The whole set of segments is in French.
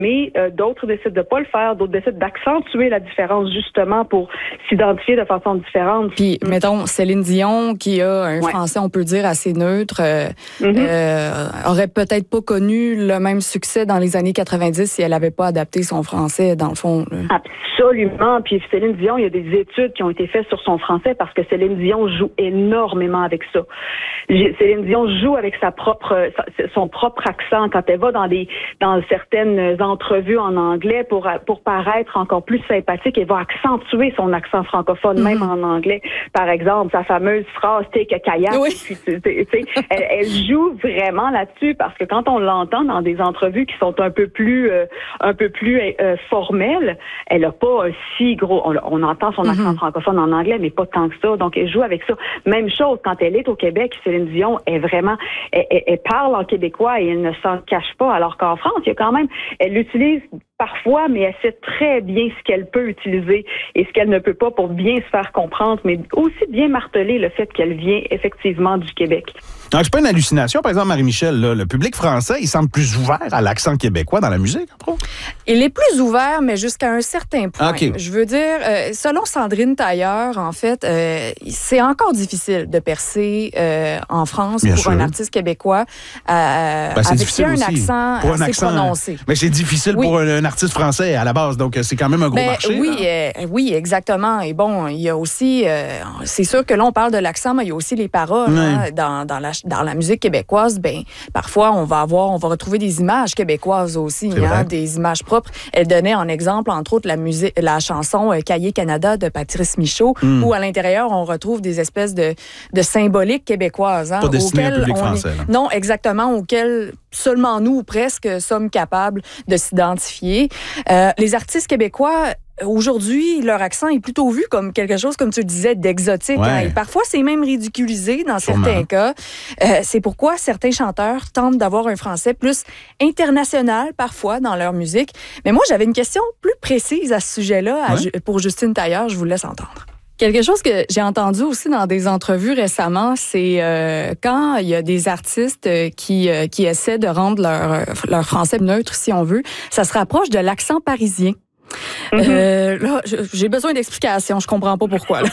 mais d'autres décident de pas le faire, d'autres décident d'accentuer la différence justement pour s'identifier de façon différente. Puis, mettons, Céline Dion, qui a un français, on peut dire, assez neutre, aurait peut-être pas connu le même succès dans les années 90 si elle avait pas adapté son français, dans le fond. Là. Absolument. Puis Céline Dion, il y a des études qui ont été faites sur son français parce que Céline Dion joue énormément avec ça. Céline Dion joue avec son propre accent quand elle va dans certaines entrevues en anglais pour paraître encore plus sympathique. Elle va accentuer son accent francophone, même en anglais. Par exemple, sa fameuse phrase « take a kayak ». Oui. Elle joue vraiment là-dessus parce que quand on l'entend dans des entrevues qui sont un peu plus formelles, elle a pas un si gros... On entend son accent francophone en anglais, mais pas tant que ça. Donc, elle joue avec ça. Même chose, quand elle est au Québec, Céline Dion est vraiment... Elle parle en québécois et elle ne s'en cache pas. Alors qu'en France, il y a quand même... Elle l'utilise parfois, mais elle sait très bien ce qu'elle peut utiliser et ce qu'elle ne peut pas pour bien se faire comprendre, mais aussi bien marteler le fait qu'elle vient effectivement du Québec. Donc, c'est pas une hallucination, par exemple, Marie-Michel, là, le public français, il semble plus ouvert à l'accent québécois dans la musique, après? Il est plus ouvert, mais jusqu'à un certain point. Okay. Je veux dire, selon Sandrine Tailleur, en fait, c'est encore difficile de percer en France Bien pour sûr. un artiste québécois avec un accent assez prononcé. Mais c'est difficile pour un artiste français à la base, donc c'est quand même un gros marché. Oui, exactement. Et bon, il y a aussi, c'est sûr que là, on parle de l'accent, mais il y a aussi les paroles. Dans la musique québécoise, parfois, on va retrouver des images québécoises aussi, des images propres. Elle donnait en exemple, entre autres, la chanson Cahiers Canada de Patrice Michaud, où à l'intérieur, on retrouve des espèces de symboliques québécoises. Pas destinées au public français. Non, exactement, auxquelles seulement nous, presque, sommes capables de s'identifier. Les artistes québécois, aujourd'hui, leur accent est plutôt vu comme quelque chose, comme tu le disais, d'exotique. Et parfois, c'est même ridiculisé dans certains cas. C'est pourquoi certains chanteurs tentent d'avoir un français plus international, parfois, dans leur musique. Mais moi, j'avais une question plus précise à ce sujet-là pour Justine Tailleur. Je vous laisse entendre. Quelque chose que j'ai entendu aussi dans des entrevues récemment, c'est quand il y a des artistes qui essaient de rendre leur français neutre, si on veut, ça se rapproche de l'accent parisien. Là, j'ai besoin d'explications. Je comprends pas pourquoi. Là.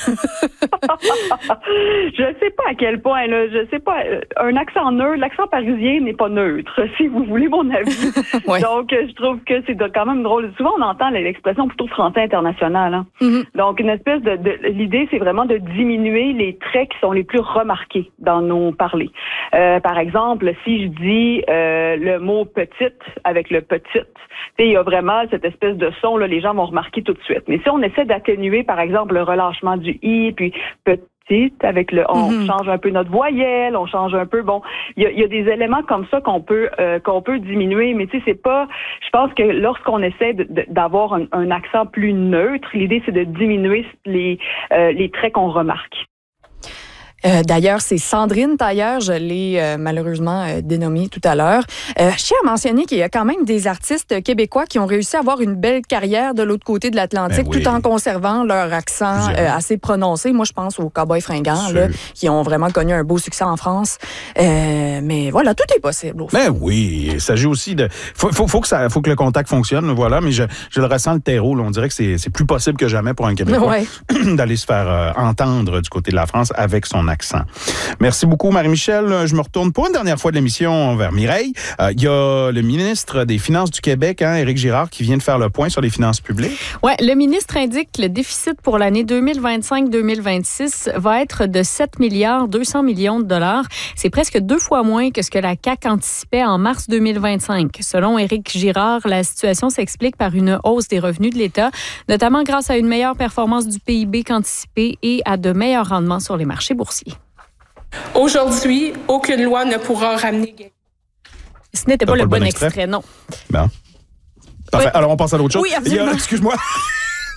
Je sais pas à quel point. Là, je sais pas. Un accent neutre, l'accent parisien n'est pas neutre, si vous voulez mon avis. Donc, je trouve que c'est quand même drôle. Souvent, on entend l'expression plutôt français international. Hein? Donc, une espèce l'idée, c'est vraiment de diminuer les traits qui sont les plus remarqués dans nos parlers. Par exemple, si je dis le mot petite avec le petite, il y a vraiment cette espèce de son là. Les gens vont remarquer tout de suite. Mais si on essaie d'atténuer, par exemple, le relâchement du i, puis petite, avec on change un peu notre voyelle, on change un peu, il y a des éléments comme ça qu'on peut diminuer, mais tu sais, c'est pas, je pense que lorsqu'on essaie d'avoir un accent plus neutre, l'idée c'est de diminuer les traits qu'on remarque. D'ailleurs, c'est Sandrine Tailleur, je l'ai malheureusement dénommée tout à l'heure. Je tiens à mentionner qu'il y a quand même des artistes québécois qui ont réussi à avoir une belle carrière de l'autre côté de l'Atlantique tout en conservant leur accent assez prononcé. Moi, je pense aux Cowboys Fringants là, qui ont vraiment connu un beau succès en France. Mais voilà, tout est possible. Ben oui, il s'agit aussi de... Faut que le contact fonctionne, voilà, mais je le ressens le terreau. Là, on dirait que c'est plus possible que jamais pour un Québécois d'aller se faire entendre du côté de la France avec son accent. Merci beaucoup, Marie-Michel. Je me retourne pour une dernière fois de l'émission vers Mireille. Il y a le ministre des Finances du Québec, Éric Girard, qui vient de faire le point sur les finances publiques. Oui, le ministre indique que le déficit pour l'année 2025-2026 va être de 7 milliards 200 millions de dollars. C'est presque 2 fois moins que ce que la CAQ anticipait en mars 2025. Selon Éric Girard, la situation s'explique par une hausse des revenus de l'État, notamment grâce à une meilleure performance du PIB qu'anticipé et à de meilleurs rendements sur les marchés boursiers. Aujourd'hui, aucune loi ne pourra ramener... Ce n'était pas le bon extrait, non. Bon. Parfait. Alors, on passe à l'autre chose. Oui, absolument. Excuse-moi.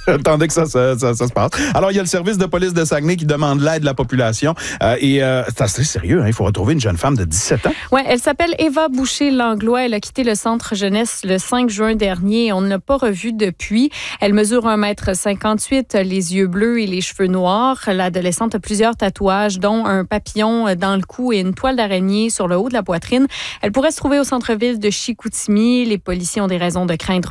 J'attendais que ça se passe. Alors, il y a le service de police de Saguenay qui demande l'aide de la population. C'est assez sérieux, hein? Il faut retrouver une jeune femme de 17 ans. Oui, elle s'appelle Eva Boucher-Langlois. Elle a quitté le centre jeunesse le 5 juin dernier. On ne l'a pas revue depuis. Elle mesure 1,58 m, les yeux bleus et les cheveux noirs. L'adolescente a plusieurs tatouages, dont un papillon dans le cou et une toile d'araignée sur le haut de la poitrine. Elle pourrait se trouver au centre-ville de Chicoutimi. Les policiers ont des raisons de craindre